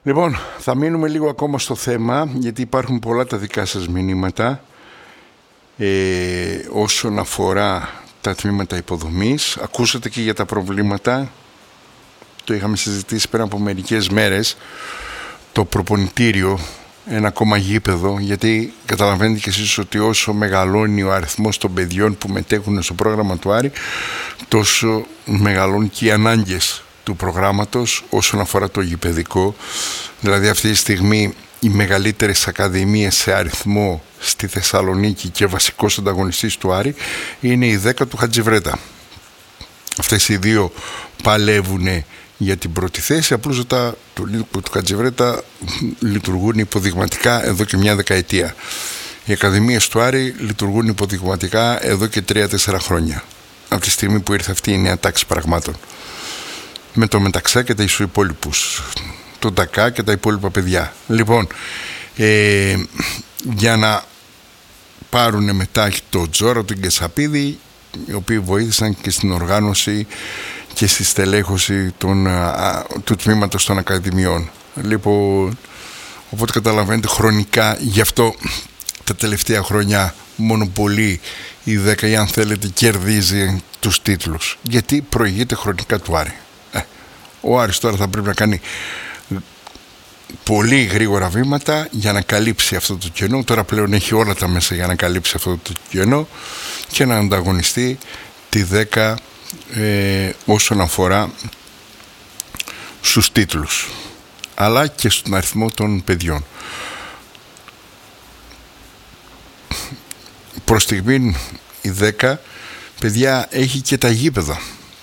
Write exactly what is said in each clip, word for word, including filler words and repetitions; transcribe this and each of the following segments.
Λοιπόν, θα μείνουμε λίγο ακόμα στο θέμα, γιατί υπάρχουν πολλά τα δικά σας μηνύματα ε, όσον αφορά τα τμήματα υποδομής. Ακούσατε και για τα προβλήματα, το είχαμε συζητήσει πριν από μερικές μέρες, το προπονητήριο, ένα ακόμα γήπεδο, γιατί καταλαβαίνετε και εσείς ότι όσο μεγαλώνει ο αριθμός των παιδιών που μετέχουν στο πρόγραμμα του Άρη, τόσο μεγαλώνουν και οι ανάγκες του προγράμματος όσον αφορά το γηπεδικό. Δηλαδή αυτή τη στιγμή οι μεγαλύτερες ακαδημίες σε αριθμό στη Θεσσαλονίκη και βασικός ανταγωνιστής του Άρη είναι η δέκα του Χατζιβρέτα. Αυτές οι δύο παλεύουν για την πρώτη θέση, απλώς τα του, του Χατζιβρέτα λειτουργούν υποδειγματικά εδώ και μια δεκαετία. Οι ακαδημίες του Άρη λειτουργούν υποδειγματικά εδώ και τρία τέσσερα χρόνια, από τη στιγμή που ήρθε αυτή η νέα τάξη πραγμάτων, με το Μεταξά και τα ισοϋπόλοιπους, τον Τακά και τα υπόλοιπα παιδιά. Λοιπόν, ε, για να πάρουν μετά το Τζόρα, τον Κεσαπίδη, οι οποίοι βοήθησαν και στην οργάνωση και στη στελέχωση των, α, του τμήματος των ακαδημιών. Λοιπόν, οπότε καταλαβαίνετε χρονικά, γι' αυτό τα τελευταία χρόνια μόνο πολύ η δέκα, ή αν θέλετε, κερδίζει τους τίτλους, γιατί προηγείται χρονικά του Άρη. ε, Ο Άρης τώρα θα πρέπει να κάνει πολύ γρήγορα βήματα για να καλύψει αυτό το κενό. Τώρα πλέον έχει όλα τα μέσα για να καλύψει αυτό το κενό και να ανταγωνιστεί τη δέκα ε, όσον αφορά στους τίτλους, αλλά και στον αριθμό των παιδιών. Προς στιγμή η δέκα, παιδιά, έχει και τα γήπεδα.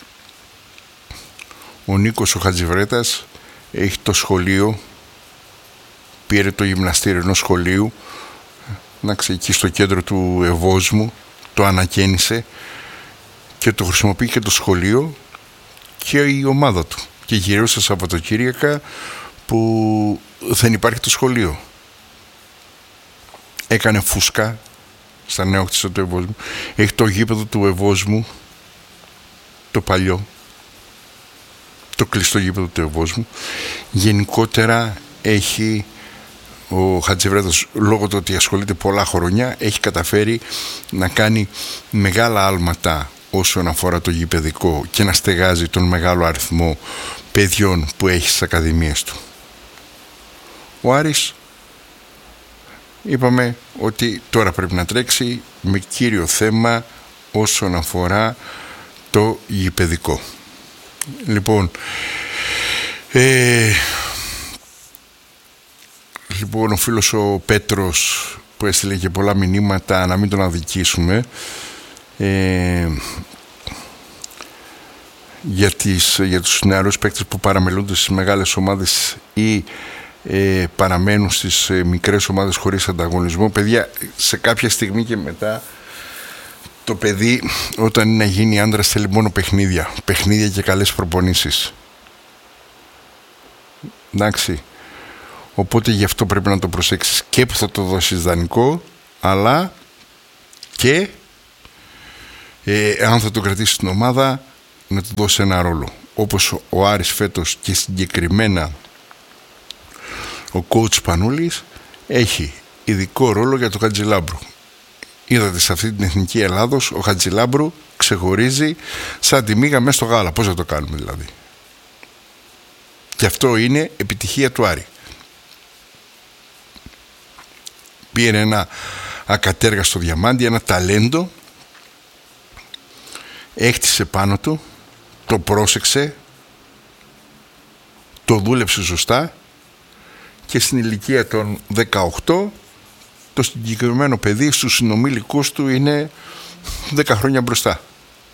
Ο Νίκος ο Χατζιβρέτας έχει το σχολείο, πήρε το γυμναστήριο ενός σχολείου, να ξέρει, εκεί στο κέντρο του Ευόσμου, το ανακαίνισε και το χρησιμοποιεί και το σχολείο και η ομάδα του. Και γυρίσει στα Σαββατοκύριακα που δεν υπάρχει το σχολείο. Έκανε φούσκα στα νέοκτιστα του Ευόσμου. Έχει το γήπεδο του Ευόσμου, το παλιό, το κλειστό γήπεδο του Ευόσμου. Γενικότερα έχει ο Χατζιβρέτας, λόγω του ότι ασχολείται πολλά χρόνια, έχει καταφέρει να κάνει μεγάλα άλματα όσον αφορά το γηπεδικό και να στεγάζει τον μεγάλο αριθμό παιδιών που έχει στις ακαδημίες του. Ο Άρης, είπαμε ότι τώρα πρέπει να τρέξει με κύριο θέμα όσον αφορά το γηπεδικό. Λοιπόν, ε, λοιπόν ο φίλος ο Πέτρος που έστειλε και πολλά μηνύματα, να μην τον αδικήσουμε, ε, για, τις, για τους νεαρούς παίκτες που παραμελούνται στις μεγάλες ομάδες ή ε, παραμένουν στις ε, μικρές ομάδες χωρίς ανταγωνισμό. Παιδιά, σε κάποια στιγμή και μετά το παιδί, όταν είναι να γίνει άντρας, θέλει μόνο παιχνίδια παιχνίδια και καλές προπονήσεις. Εντάξει, οπότε γι' αυτό πρέπει να το προσέξεις και που θα το δώσεις δανεικό, αλλά και ε, αν θα το κρατήσεις στην ομάδα, να του δώσει ένα ρόλο, όπως ο Άρης φέτος και συγκεκριμένα ο coach Πανούλης έχει ειδικό ρόλο για το Χατζηλάμπρου. Είδατε σε αυτή την Εθνική Ελλάδος, ο Χατζηλάμπρου ξεχωρίζει σαν τη μύγα μέσα στο γάλα. Πώς θα το κάνουμε δηλαδή? Και αυτό είναι επιτυχία του Άρη. Πήρε ένα ακατέργαστο διαμάντι, ένα ταλέντο, έχτισε πάνω του, το πρόσεξε, το δούλεψε σωστά και στην ηλικία των δεκαοκτώ το συγκεκριμένο παιδί στους συνομήλικούς του είναι δέκα χρόνια μπροστά.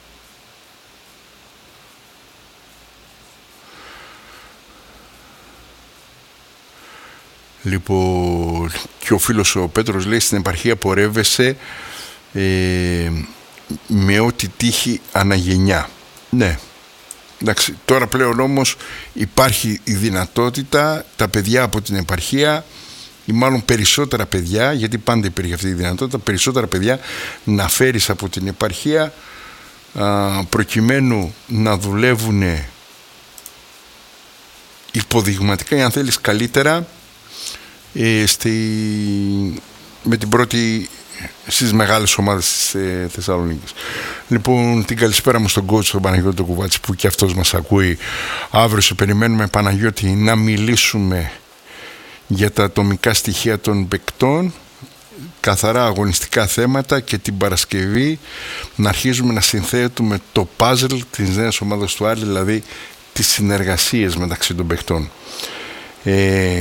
Λοιπόν, και ο φίλος ο Πέτρος λέει, στην επαρχία πορεύεσαι ε, με ό,τι τύχει αναγενιά. Ναι, εντάξει, τώρα πλέον όμως υπάρχει η δυνατότητα τα παιδιά από την επαρχία, ή μάλλον περισσότερα παιδιά, γιατί πάντα υπήρχε αυτή η δυνατότητα, περισσότερα παιδιά να φέρεις από την επαρχία α, προκειμένου να δουλεύουν υποδειγματικά ή αν θέλεις καλύτερα ε, στη, με την πρώτη στις μεγάλες ομάδες της ε, Θεσσαλονίκης. Λοιπόν, την καλησπέρα μου στον coach τον Παναγιώτη Κουβάτση που και αυτός μας ακούει. Αύριο σε περιμένουμε, Παναγιώτη, να μιλήσουμε για τα ατομικά στοιχεία των παικτών, καθαρά αγωνιστικά θέματα, και την Παρασκευή να αρχίζουμε να συνθέτουμε το puzzle της νέας ομάδας του Άρη, δηλαδή τις συνεργασίες μεταξύ των παικτών. Ε,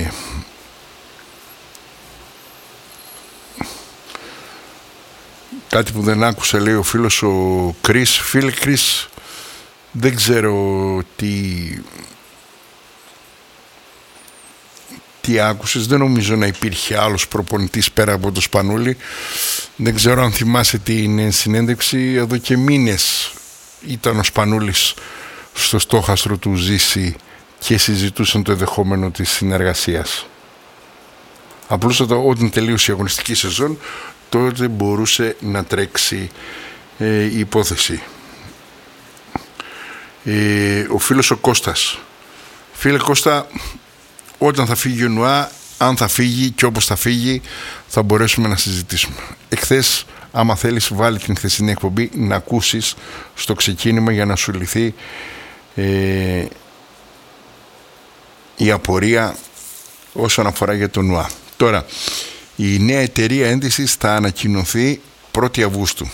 κάτι που δεν άκουσα, λέει ο φίλος ο Κρίς. Φίλε Κρίς, δεν ξέρω τι τι άκουσες. Δεν νομίζω να υπήρχε άλλος προπονητής πέρα από το Σπανούλη. Δεν ξέρω αν θυμάσαι την συνέντευξη. Εδώ και μήνες ήταν ο Σπανούλης στο στόχαστρο του Ζήση και συζητούσαν το ενδεχόμενο της συνεργασίας. Απλώς όταν τελείωσε η αγωνιστική σεζόν, τότε μπορούσε να τρέξει ε, η υπόθεση. Ε, ο φίλος ο Κώστας. Φίλε Κώστα, όταν θα φύγει ο Νουά, αν θα φύγει και όπως θα φύγει, θα μπορέσουμε να συζητήσουμε. Εχθές, άμα θέλεις, βάλει την χθεσινή εκπομπή να ακούσεις στο ξεκίνημα για να σου λυθεί ε, η απορία όσον αφορά για τον Νουά. Τώρα, η νέα εταιρεία ένδυσης θα ανακοινωθεί πρώτη Αυγούστου.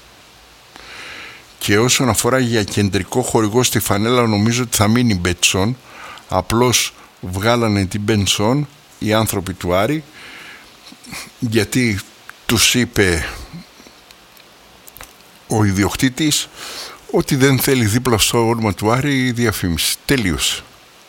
Και όσον αφορά για κεντρικό χορηγό στη φανέλα, νομίζω ότι θα μείνει Μπέτσον. Απλώς βγάλανε την Μπένσον οι άνθρωποι του Άρη, γιατί τους είπε ο ιδιοκτήτης ότι δεν θέλει δίπλα στο όνομα του Άρη η διαφήμιση. Τελείωσε.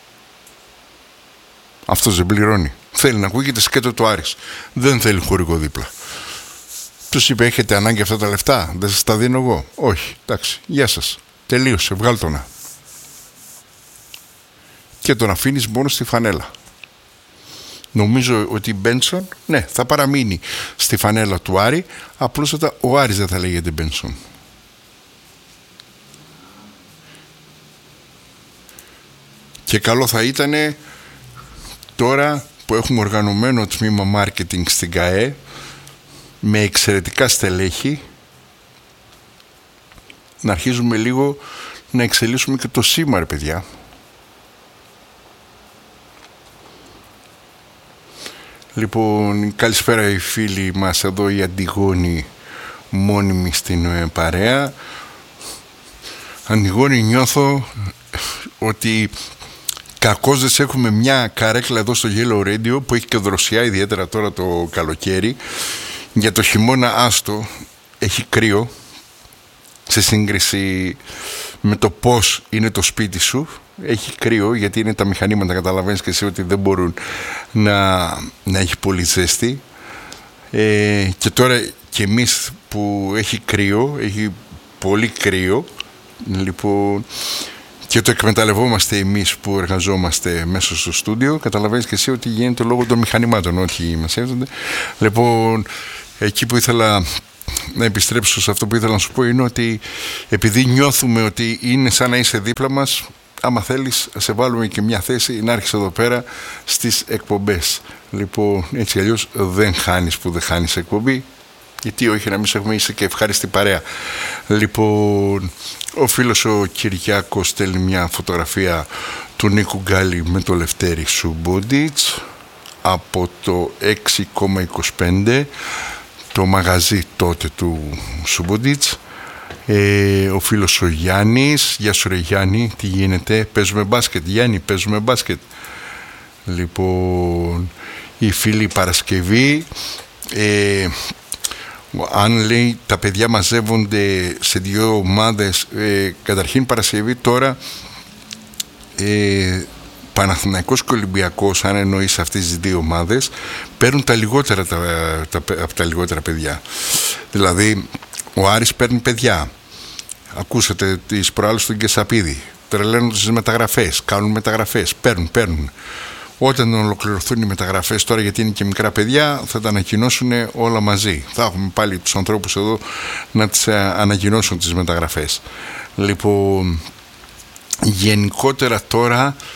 Αυτός δεν πληρώνει. Θέλει να ακούγεται σκέτο του Άρης. Δεν θέλει χορηγό δίπλα. Τους είπε, έχετε ανάγκη αυτά τα λεφτά? Δεν σας τα δίνω εγώ? Όχι. Εντάξει. Γεια σας. Τελείωσε. Βγάλτονα. Και τον αφήνεις μόνο στη φανέλα. Νομίζω ότι η Μπένσον, ναι, θα παραμείνει στη φανέλα του Άρη, απλώς ο Άρης δεν θα λέγεται Μπένσον. Και καλό θα ήταν τώρα που έχουμε οργανωμένο τμήμα μάρκετινγκ στην ΚΑΕ με εξαιρετικά στελέχη, να αρχίζουμε λίγο να εξελίσσουμε και το σήμα, ρε παιδιά. Λοιπόν, καλησπέρα οι φίλοι μας εδώ, η Αντιγόνη μόνιμη στην παρέα. Αντιγόνη, νιώθω ότι κακώς δεν σε έχουμε μια καρέκλα εδώ στο Yellow Radio που έχει και δροσιά, ιδιαίτερα τώρα το καλοκαίρι. Για το χειμώνα άστο, έχει κρύο σε σύγκριση με το πώς είναι το σπίτι σου. Έχει κρύο γιατί είναι τα μηχανήματα, καταλαβαίνεις και εσύ ότι δεν μπορούν να, να έχει πολύ ζέστη. Ε, και τώρα και εμείς που έχει κρύο, έχει πολύ κρύο, λοιπόν, και το εκμεταλλευόμαστε εμείς που εργαζόμαστε μέσα στο στούντιο, καταλαβαίνεις και εσύ ότι γίνεται λόγω των μηχανημάτων, όχι μας έρχονται. Λοιπόν, εκεί που ήθελα να επιστρέψω σε αυτό που ήθελα να σου πω είναι ότι επειδή νιώθουμε ότι είναι σαν να είσαι δίπλα μας, άμα θέλεις σε βάλουμε και μια θέση να έρχεσαι εδώ πέρα στις εκπομπές. Λοιπόν, έτσι αλλιώς δεν χάνεις που δεν χάνεις εκπομπή, γιατί όχι να μην σε έχουμε, είσαι και ευχάριστη παρέα. Λοιπόν, ο φίλος ο Κυριάκος στέλνει μια φωτογραφία του Νίκου Γκάλη με το Λευτέρη Σουμποντίτς από το έξι κόμμα είκοσι πέντε, το μαγαζί τότε του Σουμποντίτς. Ε, ο φίλος ο Γιάννης, γεια σου ρε Γιάννη, τι γίνεται? Παίζουμε μπάσκετ? Γιάννη, παίζουμε μπάσκετ. Λοιπόν, η φίλη Παρασκευή, ε, αν λέει τα παιδιά μαζεύονται σε δύο ομάδες, ε, καταρχήν Παρασκευή τώρα ε, Παναθηναϊκός και Ολυμπιακός, αν εννοείς αυτές τις δύο ομάδες, παίρνουν τα λιγότερα τα, τα, από τα λιγότερα παιδιά. Δηλαδή ο Άρης παίρνει παιδιά. Ακούσατε τις προάλλες του Γκεσαπίδη, τρελαίνονται στις μεταγραφές, κάνουν μεταγραφές, παίρνουν, παίρνουν. Όταν ολοκληρωθούν οι μεταγραφές τώρα, γιατί είναι και μικρά παιδιά, θα τα ανακοινώσουν όλα μαζί. Θα έχουμε πάλι τους ανθρώπους εδώ να τις ανακοινώσουν τις μεταγραφές. Λοιπόν, γενικότερα τώρα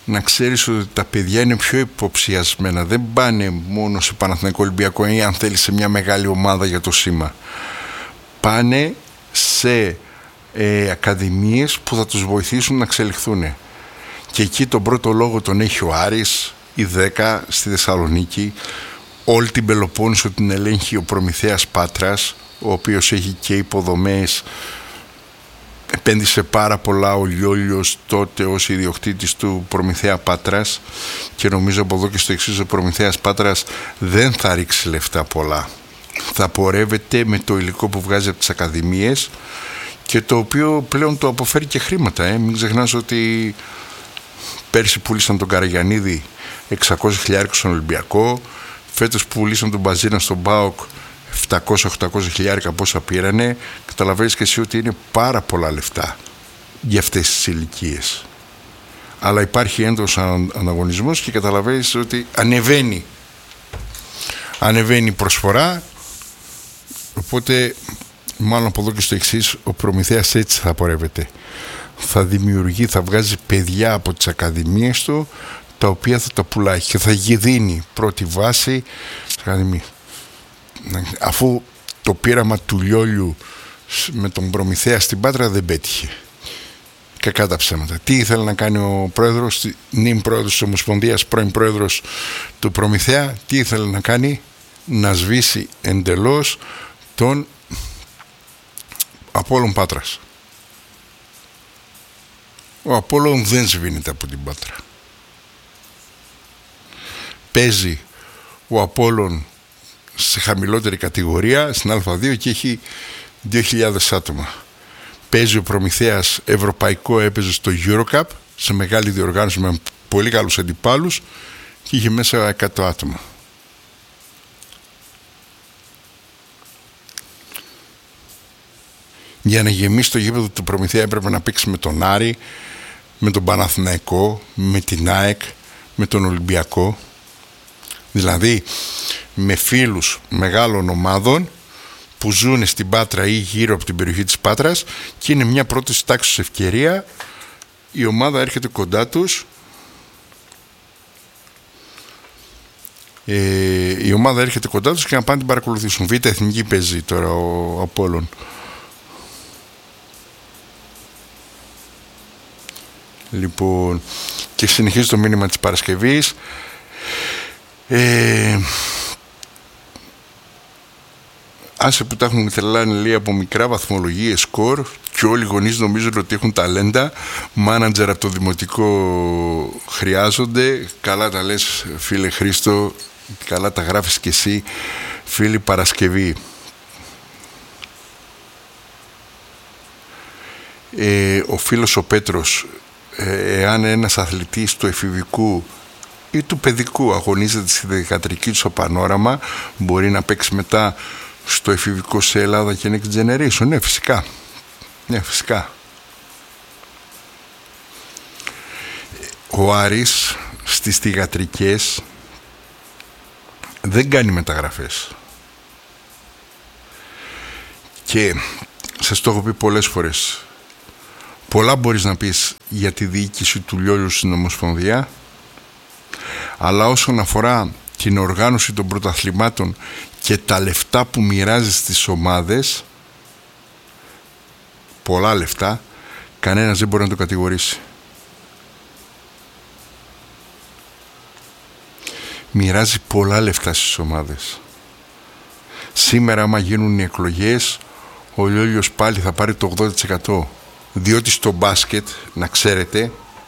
να ξέρεις ότι τα παιδιά είναι πιο υποψιασμένα. Δεν πάνε μόνο σε Παναθηναϊκό Ολυμπιακό ή αν θέλει σε μια μεγάλη ομάδα για το σήμα. Πάνε σε ε, ακαδημίες που θα τους βοηθήσουν να εξελιχθούν. Και εκεί τον πρώτο λόγο τον έχει ο Άρης, η δέκα στη Θεσσαλονίκη, όλη την Πελοπόννησο την ελέγχει ο Προμηθέας Πάτρας, ο οποίος έχει και υποδομές. Επένδυσε πάρα πολλά ο Λιόλιος τότε ως ιδιοκτήτης του Προμηθέα Πάτρας και νομίζω από εδώ και στο εξής ο Προμηθέας Πάτρας δεν θα ρίξει λεφτά πολλά. Θα πορεύεται με το υλικό που βγάζει από τις ακαδημίες και το οποίο πλέον το αποφέρει και χρήματα. Ε. Μην ξεχνάς ότι πέρσι πούλησαν τον Καραγιαννίδη εξακόσια χιλιάρικα στον Ολυμπιακό, φέτος πουλήσαν τον Μπαζίνα στον ΠΑΟΚ επτακόσια οχτακόσια χιλιάρικα πόσα πήρανε. Καταλαβαίνεις και εσύ ότι είναι πάρα πολλά λεφτά για αυτές τις ηλικίες. Αλλά υπάρχει έντονος ανταγωνισμός και καταλαβαίνεις ότι ανεβαίνει ανεβαίνει η προσφορά, οπότε μάλλον από εδώ και στο εξής ο Προμηθέας έτσι θα πορεύεται. Θα δημιουργεί, θα βγάζει παιδιά από τις ακαδημίες του τα οποία θα τα πουλάει και θα δίνει πρώτη βάση στην ακαδημία. Αφού το πείραμα του Λιόλιου με τον Προμηθέα στην Πάτρα δεν πέτυχε. Κακά τα ψέματα. Τι ήθελε να κάνει ο πρόεδρος, νυν πρόεδρος της Ομοσπονδίας, πρώην πρόεδρος του Προμηθέα, τι ήθελε να κάνει? Να σβήσει εντελώς τον Απόλλων Πάτρας. Ο Απόλλων δεν σβήνεται από την Πάτρα. Παίζει ο Απόλλων σε χαμηλότερη κατηγορία, στην Α δύο, και έχει δύο χιλιάδες άτομα. Παίζει ο Προμηθέας ευρωπαϊκό, έπαιζε στο EuroCup, σε μεγάλη διοργάνωση με πολύ καλούς αντιπάλους και είχε μέσα εκατό άτομα. Για να γεμίσει το γήπεδο του Προμηθέα έπρεπε να παίξει με τον Άρη, με τον Παναθηναϊκό, με την ΑΕΚ, με τον Ολυμπιακό. Δηλαδή με φίλους μεγάλων ομάδων που ζουν στην Πάτρα ή γύρω από την περιοχή της Πάτρας και είναι μια πρώτη τάξης ευκαιρία, η ομάδα έρχεται κοντά τους, ε, η ομάδα έρχεται κοντά τους και να πάνε την παρακολουθήσουν. Β' εθνική παίζει τώρα ο Απόλλων. Λοιπόν, και συνεχίζει το μήνυμα της Παρασκευής. Ε, άσε που τα έχουν τρελάνει, λέει, από μικρά βαθμολογίες, σκορ, και όλοι οι γονείς νομίζουν ότι έχουν ταλέντα. Μάνατζερ από το δημοτικό χρειάζονται. Καλά τα λες, φίλε Χρήστο, καλά τα γράφεις και εσύ, φίλη Παρασκευή. Ε, ο φίλος ο Πέτρος, ε, εάν ένας αθλητής του εφηβικού ή του παιδικού αγωνίζεται στη δεκατρική του στο Πανόραμα, μπορεί να παίξει μετά στο εφηβικό σε Ελλάδα και Next Generation? Ναι, φυσικά. Ναι, φυσικά. Ο Άρης στις θυγατρικές δεν κάνει μεταγραφές. Και σας το έχω πει πολλές φορές. Πολλά μπορείς να πεις για τη διοίκηση του Λιόλιου στην Ομοσπονδία, αλλά όσον αφορά την οργάνωση των πρωταθλημάτων και τα λεφτά που μοιράζει στις ομάδες, πολλά λεφτά, κανένας δεν μπορεί να το κατηγορήσει. Μοιράζει πολλά λεφτά στις ομάδες. Σήμερα άμα γίνουν οι εκλογές, ο Λιόλιος πάλι θα πάρει το ογδόντα τοις εκατό, διότι στο μπάσκετ, να ξέρετε,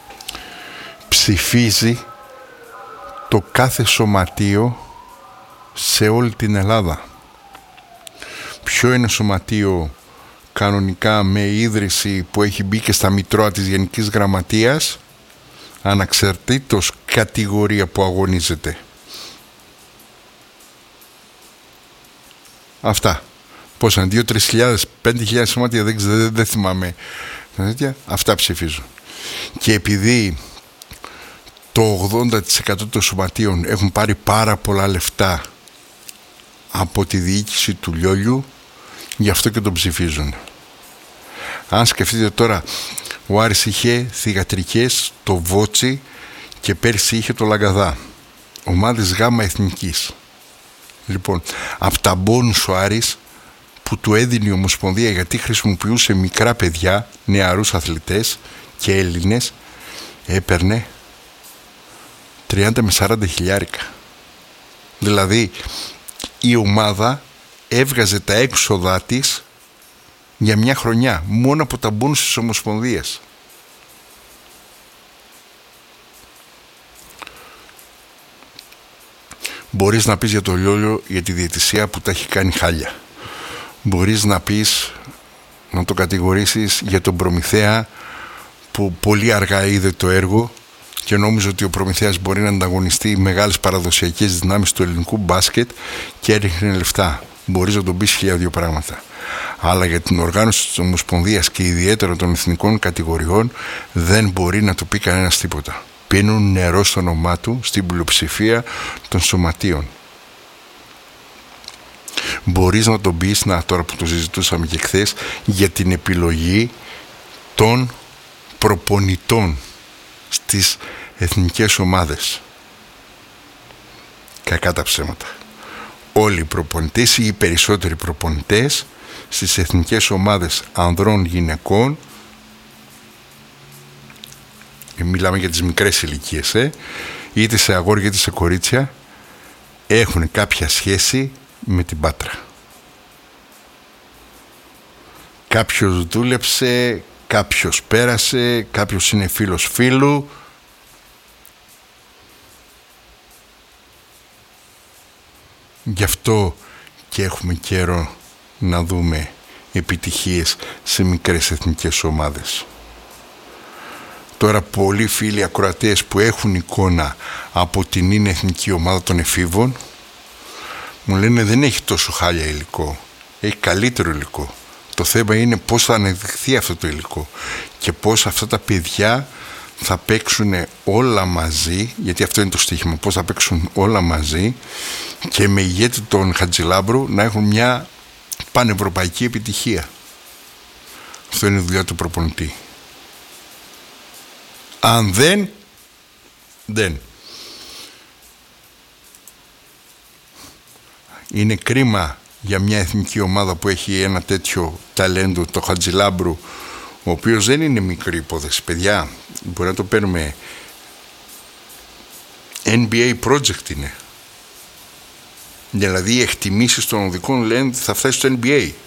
ψηφίζει το κάθε σωματείο σε όλη την Ελλάδα. Ποιο είναι σωματείο κανονικά με ίδρυση που έχει μπει και στα μητρώα της Γενικής Γραμματείας, αναξαρτήτως κατηγορία που αγωνίζεται? Αυτά. Πόσα, δύο τρεις χιλιάδες, πέντε χιλιάδες σωματεία, δεν, δεν, δεν θυμάμαι. Αυτά ψηφίζουν. Και επειδή το ογδόντα τοις εκατό των σωματείων έχουν πάρει πάρα πολλά λεφτά από τη διοίκηση του Λιόλιου, γι' αυτό και τον ψηφίζουν. Αν σκεφτείτε τώρα, ο Άρης είχε θυγατρικές, το Βότσι και πέρσι είχε το Λαγκαδά. Ομάδες γάμα εθνικής. Λοιπόν, από τα μπόνους ο Άρης που του έδινε η Ομοσπονδία, γιατί χρησιμοποιούσε μικρά παιδιά, νεαρούς αθλητές και Έλληνες, έπαιρνε τριάντα με σαράντα χιλιάρικα. Δηλαδή η ομάδα έβγαζε τα έξοδά της για μια χρονιά μόνο από τα μπόνους της Ομοσπονδίας. Μπορείς να πεις για το Λιόλιο, για τη διαιτησία που τα έχει κάνει χάλια. Μπορείς να πεις, να το κατηγορήσεις για τον Προμηθέα που πολύ αργά είδε το έργο και νόμιζε ότι ο Προμηθέας μπορεί να ανταγωνιστεί μεγάλες παραδοσιακές δυνάμεις του ελληνικού μπάσκετ και έριχνε λεφτά. Μπορείς να τον πεις χίλια δύο πράγματα. Αλλά για την οργάνωση της Ομοσπονδίας και ιδιαίτερα των εθνικών κατηγοριών δεν μπορεί να το πει κανένας τίποτα. Πίνουν νερό στο όνομά του στην πλειοψηφία των σωματείων. Μπορείς να τον πεις, να, τώρα που το συζητούσαμε και χθες, για την επιλογή των προπονητών στις εθνικές ομάδες. Κακά τα ψέματα. Όλοι οι προπονητές ή οι περισσότεροι προπονητές στις εθνικές ομάδες ανδρών γυναικών, μιλάμε για τις μικρές ηλικίες, ε, είτε σε αγόρια είτε σε κορίτσια, έχουν κάποια σχέση με την Πάτρα. Κάποιος δούλεψε, κάποιος πέρασε, κάποιος είναι φίλος φίλου. Γι' αυτό και έχουμε καιρό να δούμε επιτυχίες σε μικρές εθνικές ομάδες. Τώρα πολλοί φίλοι ακροατές που έχουν εικόνα από την είναι εθνική ομάδα των εφήβων μου λένε δεν έχει τόσο χάλια υλικό, έχει καλύτερο υλικό. Το θέμα είναι πώς θα αναδειχθεί αυτό το υλικό και πώς αυτά τα παιδιά θα παίξουν όλα μαζί, γιατί αυτό είναι το στοίχημα, πώς θα παίξουν όλα μαζί και με ηγέτη τον Χατζηλάμπρου να έχουν μια πανευρωπαϊκή επιτυχία. Αυτό είναι η δουλειά του προπονητή. Αν δεν, δεν. Είναι κρίμα για μια εθνική ομάδα που έχει ένα τέτοιο ταλέντο, το Χατζηλάμπρου, ο οποίος δεν είναι μικρή υπόθεση. Παιδιά, μπορεί να το παίρνουμε N B A project είναι. Δηλαδή οι εκτιμήσεις των οδικών λένε ότι θα φτάσει στο N B A.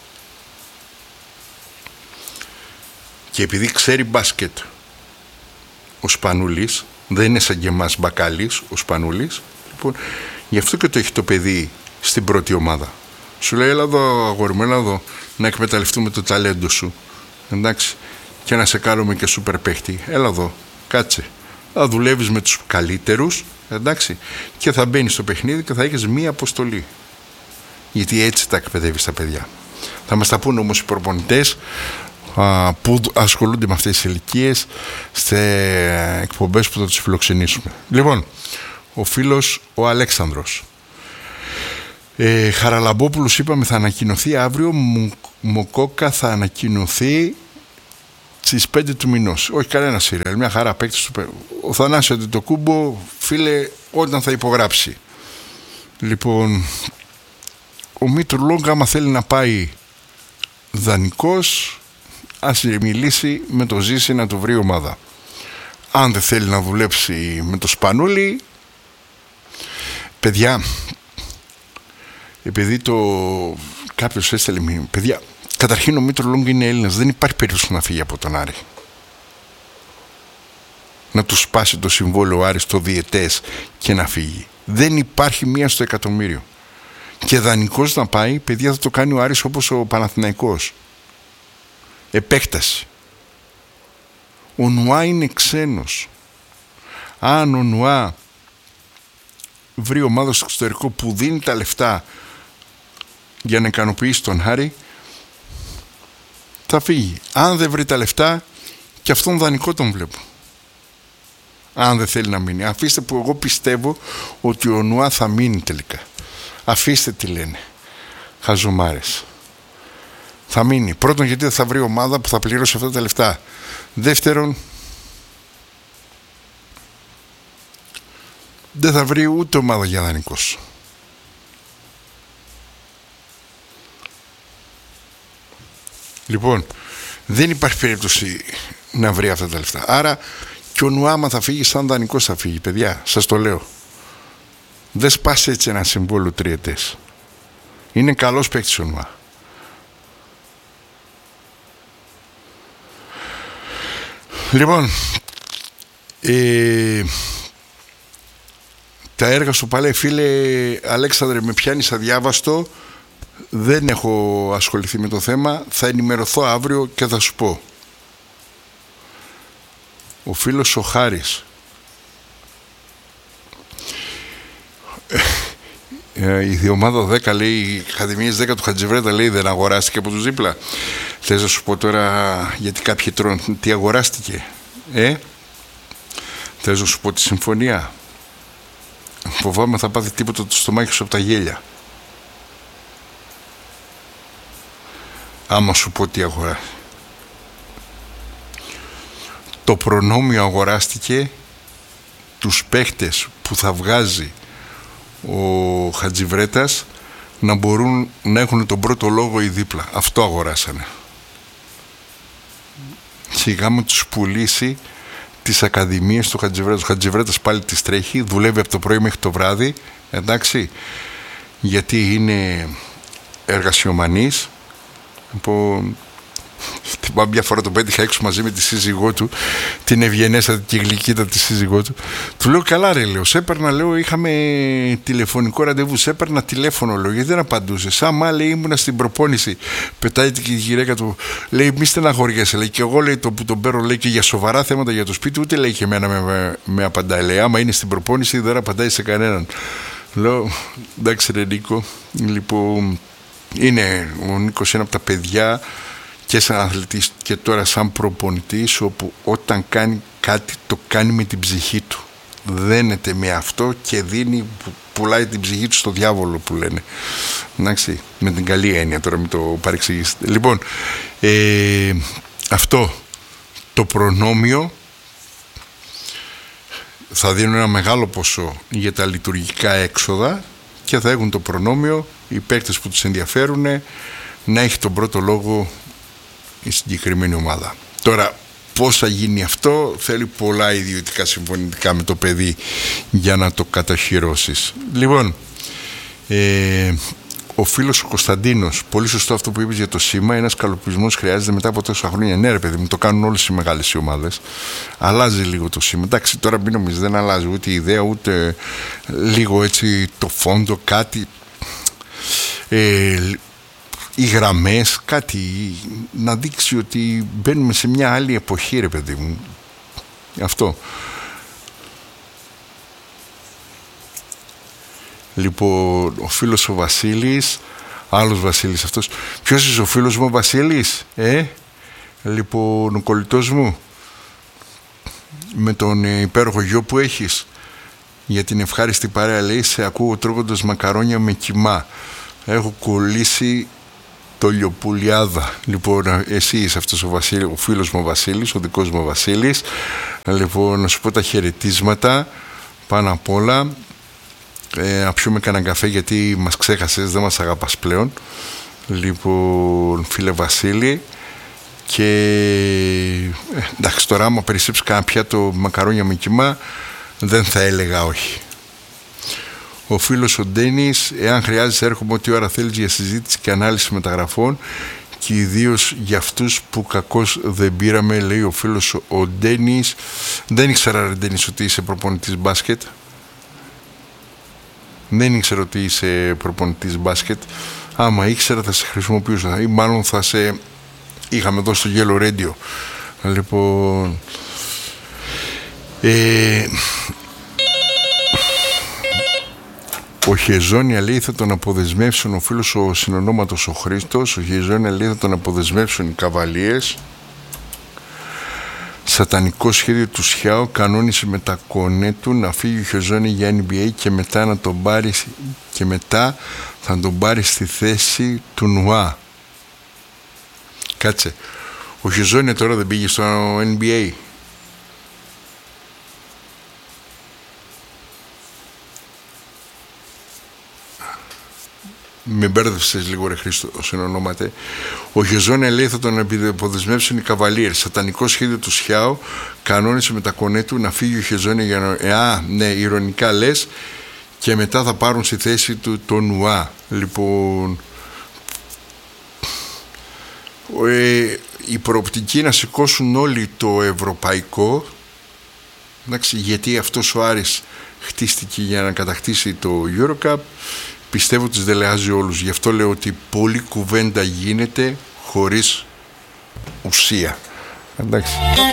Και επειδή ξέρει μπάσκετ ο Σπανούλης, δεν είναι σαν και εμάς μπακάλης ο Σπανούλης, λοιπόν, γι' αυτό και το έχει το παιδί στην πρώτη ομάδα. Σου λέει έλα εδώ αγόρι μου, έλα εδώ να εκμεταλλευτούμε το ταλέντο σου, εντάξει, και να σε κάνουμε και σούπερ παίχτη. Έλα εδώ, κάτσε, θα δουλεύεις με τους καλύτερους, εντάξει, και θα μπαίνεις στο παιχνίδι και θα έχεις μία αποστολή, γιατί έτσι τα εκπαιδεύεις τα παιδιά. Θα μας τα πούνε όμως οι προπονητές α, που ασχολούνται με αυτές τις ηλικίες σε εκπομπές που θα τους φιλοξενήσουμε. Λοιπόν, ο φίλος ο Αλέξανδρος, ε, Χαραλαμπόπουλος είπαμε θα ανακοινωθεί αύριο, Μοκόκα θα ανακοινωθεί στις πέντε του μηνός. Όχι κανένα σειρέλ, μια χαρά παίκτης του. Ο Θανάσης Αντετοκούμπο, φίλε, όταν θα υπογράψει. Λοιπόν, ο Μήτρου Λόγκα, άμα θέλει να πάει δανεικός, ας μιλήσει με το Ζήση να του βρει ομάδα. Αν δεν θέλει να δουλέψει με το Σπανούλι, παιδιά, επειδή το κάποιος έστελε μήνυμα, παιδιά, καταρχήν ο Μήτρο Λόγκ είναι Έλληνας, δεν υπάρχει περίπτωση να φύγει από τον Άρη. Να του σπάσει το συμβόλαιο ο Άρης το διετές και να φύγει. Δεν υπάρχει μία στο εκατομμύριο. Και δανεικός να πάει, παιδιά, θα το κάνει ο Άρης όπως ο Παναθηναϊκός. Επέκταση. Ο Νουά είναι ξένος. Αν ο Νουά βρει ομάδα στο εξωτερικό που δίνει τα λεφτά για να ικανοποιήσει τον Άρη, θα φύγει. Αν δεν βρει τα λεφτά, και αυτόν δανεικό τον βλέπω. Αν δεν θέλει να μείνει. Αφήστε, που εγώ πιστεύω ότι ο Νουά θα μείνει τελικά. Αφήστε τι λένε. Χαζομάρες. Θα μείνει. Πρώτον, γιατί δεν θα βρει ομάδα που θα πληρώσει αυτά τα λεφτά. Δεύτερον, δεν θα βρει ούτε ομάδα για δανεικός. Λοιπόν, δεν υπάρχει περίπτωση να βρει αυτά τα λεφτά. Άρα και ο Νουάμα θα φύγει σαν δανεικός, θα φύγει, παιδιά, σας το λέω. Δεν σπάσει έτσι ένα συμβόλαιο τριετές. Είναι καλός παίκτης ο Νουά. Λοιπόν, ε, τα έργα σου πάλι, φίλε Αλέξανδρε, με πιάνεις αδιάβαστο. Δεν έχω ασχοληθεί με το θέμα. Θα ενημερωθώ αύριο και θα σου πω. Ο φίλος ο Χάρης, η διομάδα δέκα, λέει, οι Ακαδημίες δέκα του Χατζιβρέτα, λέει, δεν αγοράστηκε από τους δίπλα. Θες να σου πω τώρα γιατί κάποιοι τρώνε τι αγοράστηκε? Ε, θες να σου πω τη συμφωνία? Φοβάμαι θα πάθει τίποτα το στομάχι σου από τα γέλια άμα σου πω τι αγοράστηκε. Το προνόμιο αγοράστηκε, τους παίχτες που θα βγάζει ο Χατζιβρέτας να μπορούν να έχουν τον πρώτο λόγο ή δίπλα. Αυτό αγοράσανε. Σιγά με τους πουλήσει τις ακαδημίες του Χατζιβρέτας. Ο Χατζιβρέτας πάλι τις τρέχει, δουλεύει από το πρωί μέχρι το βράδυ, εντάξει, γιατί είναι εργασιομανής. Λοιπόν, θυμάμαι μια φορά τον πέτυχα έξω μαζί με τη σύζυγό του, την ευγενέστατη και γλυκύτατη τη σύζυγό του. Του λέω, καλά ρε, λέω, σε έπαιρνα, λέω, είχαμε τηλεφωνικό ραντεβού, σε έπαιρνα τηλέφωνο, λέω, γιατί δεν απαντούσε. Σαν μα, λέει, ήμουνα στην προπόνηση. Πετάει την γυναίκα του, λέει, μη στεναχωριέσαι, λέει, και εγώ, λέει, το που τον παίρνω, λέει, και για σοβαρά θέματα για το σπίτι, ούτε, λέει, και εμένα με, με, με απαντάει. Λέει, άμα είναι στην προπόνηση, δεν απαντάει σε κανέναν. Λέω, εντάξει ρε Νίκο, λοιπόν, είναι, ο Νίκος είναι από τα παιδιά και σαν αθλητής και τώρα σαν προπονητής, όπου όταν κάνει κάτι το κάνει με την ψυχή του, δένεται με αυτό και δίνει, πουλάει την ψυχή του στο διάβολο που λένε, εντάξει, με την καλή έννοια, τώρα μην το παρεξηγήσετε. Λοιπόν, ε, αυτό το προνόμιο θα δίνουν ένα μεγάλο ποσό για τα λειτουργικά έξοδα και θα έχουν το προνόμιο οι παίκτες που τους ενδιαφέρουν να έχει τον πρώτο λόγο η συγκεκριμένη ομάδα. Τώρα, πώς θα γίνει αυτό? Θέλει πολλά ιδιωτικά συμφωνητικά με το παιδί για να το καταχειρώσεις. Λοιπόν, ε, ο φίλος ο Κωνσταντίνος, πολύ σωστό αυτό που είπες για το σήμα. Ένας καλοπισμός χρειάζεται μετά από τόσα χρόνια. Ναι, ρε παιδί μου, το κάνουν όλες οι μεγάλες ομάδες. Αλλάζει λίγο το σήμα. Εντάξει, τώρα μην νομίζεις, δεν αλλάζει ούτε η ιδέα, ούτε λίγο έτσι το φόντο, κάτι. Ε, οι γραμμές, κάτι να δείξει ότι μπαίνουμε σε μια άλλη εποχή, ρε παιδί μου. Αυτό. Λοιπόν, ο φίλος ο Βασίλης, άλλος Βασίλης αυτός. Ποιος είσαι ο φίλος μου ο Βασίλης? Ε, λοιπόν, ο κολλητός μου με τον υπέροχο γιο που έχεις, για την ευχάριστη παρέα, λέει, σε ακούω τρώγοντας μακαρόνια με κιμά. Έχω κολλήσει το λιοπουλιάδα. Λοιπόν, εσύ είσαι αυτός ο, Βασίλη, ο φίλος μου ο Βασίλης, ο δικός μου ο Βασίλης. Λοιπόν, να σου πω τα χαιρετίσματα πάνω απ' όλα. Ε, να πιούμε κανένα καφέ γιατί μας ξέχασες, δεν μας αγαπάς πλέον. Λοιπόν, φίλε Βασίλη, και ε, εντάξει, τώρα άμα περισσέψει κανένα πιάτο μακαρόνια με κιμά, δεν θα έλεγα όχι. Ο φίλος ο Ντένις, εάν χρειάζεσαι έρχομαι ό,τι ώρα θέλεις για συζήτηση και ανάλυση μεταγραφών και ιδίως για αυτούς που κακώς δεν πήραμε, λέει ο φίλος ο Ντένις. Δεν ήξερα, ρε Ντένις, ότι είσαι προπονητής μπάσκετ. Δεν ήξερα ότι είσαι προπονητής μπάσκετ. Άμα ήξερα θα σε χρησιμοποιούσα ή μάλλον θα σε είχαμε εδώ στο Yellow Radio. Λοιπόν, ε, ο Χεζόνια, λέει, θα τον αποδεσμεύσουν, ο φίλος ο συνονόματος ο Χρήστος, ο Χεζόνια, λέει, θα τον αποδεσμεύσουν οι Καβαλίες. Σατανικό σχέδιο του Σιάο, κανόνισε με τα κονέ του να φύγει ο Χεζόνια για N B A και μετά να τον πάρει και μετά θα τον πάρει στη θέση του Νουά. Κάτσε, ο Χεζόνια τώρα δεν πήγε στο N B A? με μπέρδευσες λίγο ρε Χρήστο, συνονόματε. Ο Χεζόνια λέει θα τον αποδεσμεύσουν οι Καβαλίερ. Σατανικό σχέδιο του Σιάο, κανόνισε με τα κονέ του να φύγει ο Χεζόνια για να... Ε, α, ναι, ηρωνικά λες. Και μετά θα πάρουν στη θέση του τον Νουά. Λοιπόν, ε, η προοπτική να σηκώσουν όλοι το ευρωπαϊκό, εντάξει, γιατί αυτός ο Άρης χτίστηκε για να κατακτήσει το EuroCup, πιστεύω ότι δελεάζει όλους. Γι' αυτό λέω ότι πολλή κουβέντα γίνεται χωρίς ουσία. Εντάξει.